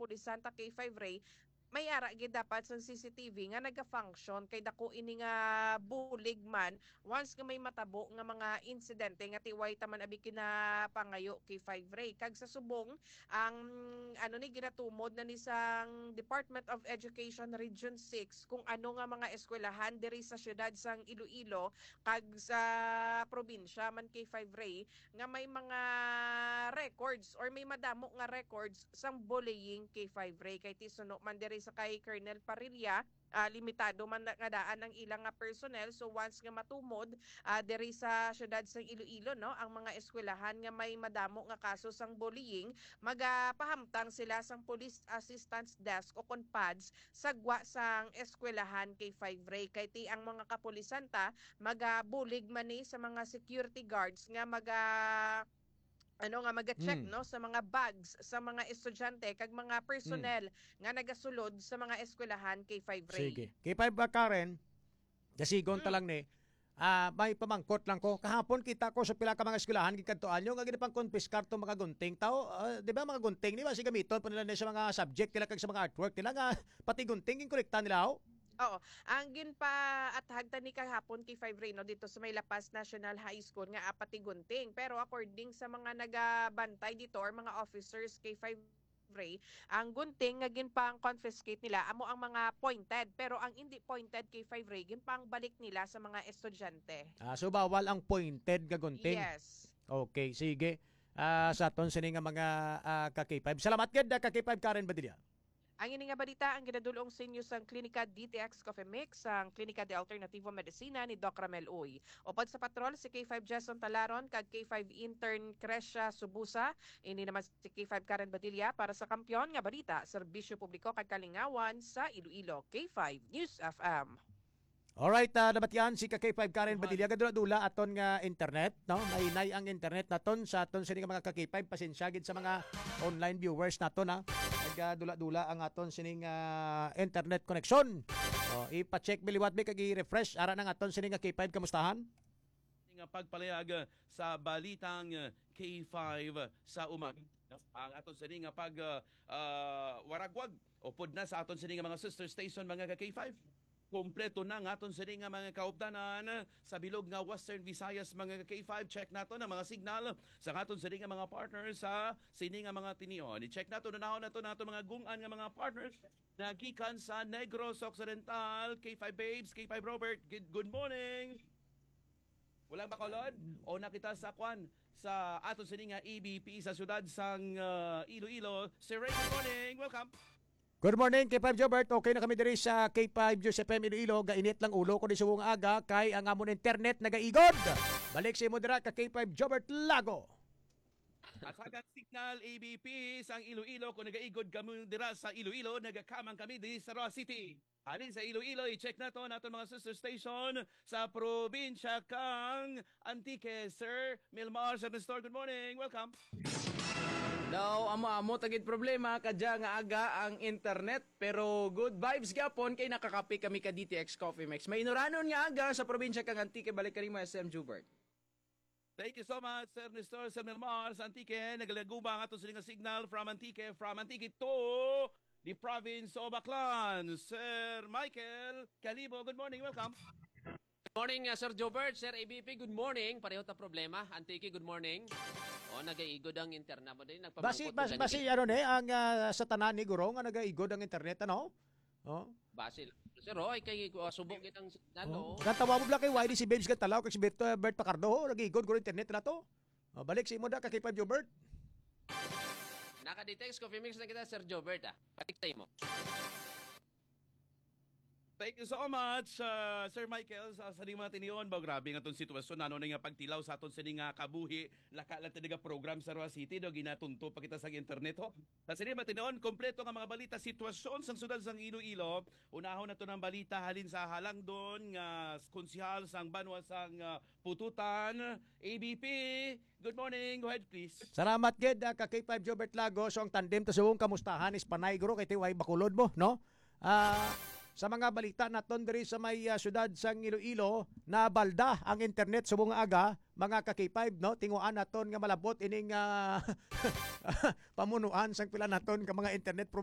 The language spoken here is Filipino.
kapulisan ta K5 Ray, may ara gid dapat sa CCTV nga naga-function kay dako ini nga bulig man once nga may matabo nga mga insidente nga tiway taman abi kinapangayo kay Five Ray. Kag sa subong ang ni ginatumod na ni sang Department of Education Region 6 kung ano nga mga eskwelahan diri sa syudad sang Iloilo kag sa probinsya man kay Five Ray nga may mga records or may madamo nga records sang bullying kay Five Ray kay tisuno man diri sa kay Colonel Parilla. Limitado man nga daan ang ilang nga personnel, so once nga matumod diri sa syudad sa Iloilo no ang mga eskwelahan nga may madamo nga kaso sang bullying, magapahamtang sila sang Police Assistance Desk o CONPADS sagwa sang eskwelahan kay Five Ray kay ti ang mga kapulisan ta magabulig man ni sa mga security guards nga maga-check no sa mga bags sa mga estudyante kag mga personnel nga nagasulod sa mga eskwelahan kay Five Ray. Sige. Kay Five Karen, dasigon ta lang ni. May pamangkot lang ko. Kahapon kita ko sa pila ka mga eskwelahan gikantuan yung nga ginapang konfiskar to mga gunting tao. Di ba mga gunting di ba si gamiton pa nila sa mga subject nila kag sa mga artwork nila nga pati gunting inkolekta nila ho. Oo. Ang ginpa at hagta ni kahapon kay Five Ray no dito sa may Lapas National High School nga apati gunting. Pero according sa mga nagabantay dito or mga officers kay Five Ray, ang gunting nga ginpang confiscate nila amo ang mga pointed pero ang hindi pointed kay Five Ray ginpang balik nila sa mga estudyante. So bawal ang pointed nga gunting. Yes. Okay, sige. Sa aton sini nga mga ka-K5. Salamat gid ka-K5 Karen Badilla. Ang ini nga balita ang ginadulong sa inyo sa Klinika DTX Coffee Mix, ang Klinika de Alternativo Medicina ni Doc Ramel Uy. Upod sa patrol si K5 Jason Talaron kag K5 intern Crescia Subusa. Ini naman si K5 Karen Badilla para sa Kampiyon nga balita, serbisyo publiko kag kalingawan sa Iloilo. K5 News FM. Alright, dapat yan si K5 Karen Badilla. Kadula-dula aton nga internet, no? Mahinay ang internet naton sa aton sini nga mga K5. Pasensya gid sa mga online viewers naton ha. Dula-dula ang aton sining internet connection. Ipa-check biliwat kag i-refresh ara nang aton sining K5 kamustahan? Nga pagpalayag sa balitang K5 sa umaga. Ang aton sining pag waragwag upod na sa aton sining mga sister station mga K5. Kompleto na nga aton sining mga kauptanan sa bilog nga Western Visayas mga K5. Check nato na mga signal sa aton sining mga partners sa sining mga tinion. I-check nato na nato mga gungan nga mga partners na gikan sa Negros Occidental. K5 Babes, K5 Robert, good morning. Walang bakolod o nakita sa kwan sa aton sining nga EBP sa syudad sang Iloilo. Si Ray, good morning. Welcome. Good morning, K5 Jobert. Okay na kami diri sa K5 Joseph M. Iloilo. Gainit lang ulo ko di sa buong aga kay ang amon internet nagaigod. Balik sa imo dira ka K5 Jobert Lago. At hagang signal ABP sang Iloilo kung nagaigod kami dira sa Iloilo, nagakamang kami di sa Roa City. Alin sa Iloilo, i-check nato mga sister station sa probinsya kang Antique. Sir Milmar sa store, good morning. Welcome. Daw amo tagid problema kadya nga aga ang internet pero good vibes gyapon kay nakakapi kami ka DTX Coffee Mix. May inuranon nga aga sa probinsya kang Antique balik kani mo SM Jubert. Thank you so much, Sir Nestor, Sir Milmar, sa Antique. Nagalaguba nga ito silang signal from Antique to the province of Baclan. Sir Michael Calibo, good morning, welcome. Good morning, Sir Jobert, Sir ABP, good morning. Pareho ta problema. Antique, good morning. Nagaigod ang internet mo din. Basi ano ni ang sa tanan ni Guro nga nagaigod ang internet ano? Basil. Sir Roy, kay subok kitang signal. Kantawa mo bla kay YD si Babes Gantalaw kag si Bert Pacardo nagaigod guro internet na to. Balik sa imo da ka kay Five Jobert. Naka-detect Coffee Mix na kita, Sir Jobert. Patiktay mo. Thank you so much, Sir Michael, sa mga tiniyon. Grabe nga itong sitwasyon. Ano na nga pagtilaw sa aton sa nga kabuhi. Laka lang tiniga program sa Roa City. Ginatunto pa kita sa internet. Sa mga tiniyon, kompleto nga mga balita. Sitwasyon sa sudad sang Iloilo. Unahon na ito ng balita halin sa Halangdon. Konsihal sang Banwa sang Pututan. ABP, good morning. Go ahead, please. Salamat gid ka kay Five Jobert Lago. So ang tandem to sa buong kamustahan is panay guro kay tiway bakulod mo, no? Sa mga balita naton diri sa may syudad sang Iloilo na balda ang internet sa buong aga mga ka-K5 no tinguan naton nga malabot ining pamunuan sang pila naton ka mga internet